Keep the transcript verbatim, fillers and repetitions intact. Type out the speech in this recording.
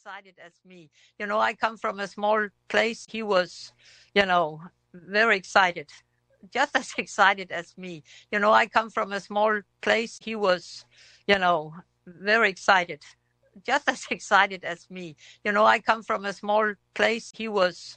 excited as me. You know, I come from a small place. He was, you know, very excited, just as excited as me. You know, I come from a small place. He was, you know, very excited, just as excited as me. You know, I come from a small place. He was